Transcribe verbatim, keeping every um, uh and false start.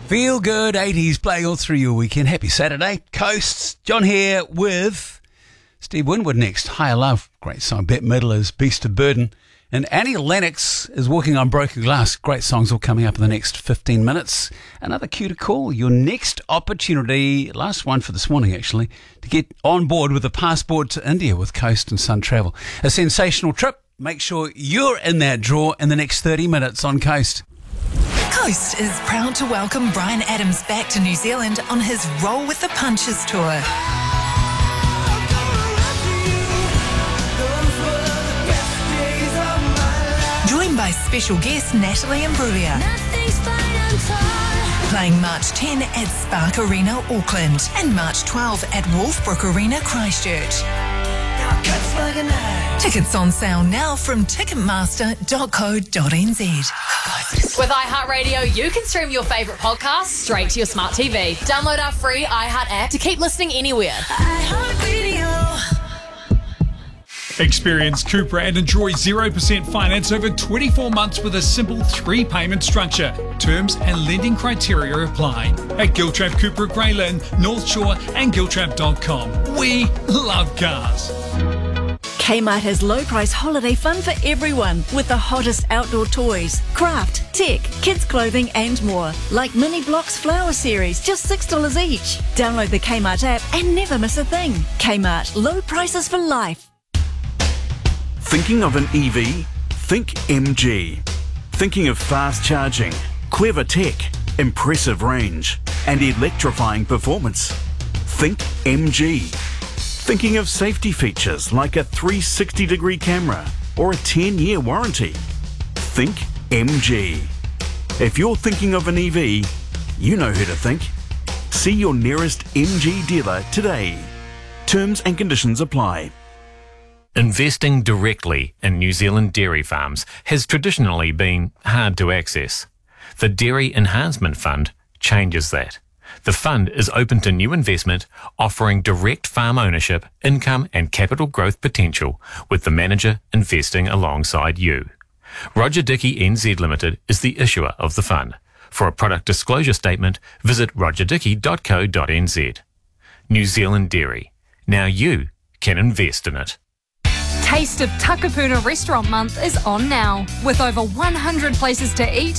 Feel good eighties playing all through your weekend. Happy Saturday. Coasts. John here with Steve Winwood next. Higher Love. Great song. Bette Midler's Beast of Burden. And Annie Lennox is Walking on Broken Glass. Great songs all coming up in the next fifteen minutes. Another cue to call. Your next opportunity, last one for this morning actually, to get on board with a passport to India with Coast and Sun Travel. A sensational trip. Make sure you're in that draw in the next thirty minutes on Coast. Coast is proud to welcome Bryan Adams back to New Zealand on his Roll with the Punches tour. Joined by special guest Natalie Imbruglia. Playing March tenth at Spark Arena, Auckland, and March twelfth at Wolfbrook Arena, Christchurch. Tickets on sale now from ticketmaster dot co dot n z. With iHeartRadio, you can stream your favourite podcasts straight to your smart T V. Download our free iHeart app to keep listening anywhere. iHeartRadio. Experience Cupra and enjoy zero percent finance over twenty-four months with a simple three-payment structure. Terms and lending criteria apply. At Giltrap Cupra Greyland, North Shore and giltrap dot com. We love cars. Kmart has low-price holiday fun for everyone with the hottest outdoor toys, craft, tech, kids clothing and more. Like Mini Blocks Flower Series, just six dollars each. Download the Kmart app and never miss a thing. Kmart, low prices for life. Thinking of an E V? Think M G. Thinking of fast charging, clever tech, impressive range, and electrifying performance? Think M G. Thinking of safety features like a three hundred sixty degree camera or a ten year warranty? Think M G. If you're thinking of an E V, you know who to think. See your nearest M G dealer today. Terms and conditions apply. Investing directly in New Zealand dairy farms has traditionally been hard to access. The Dairy Enhancement Fund changes that. The fund is open to new investment, offering direct farm ownership, income and capital growth potential, with the manager investing alongside you. Roger Dickey N Z Limited is the issuer of the fund. For a product disclosure statement, visit roger dickey dot co dot n z. New Zealand Dairy. Now you can invest in it. Taste of Takapuna Restaurant Month is on now, with over one hundred places to eat,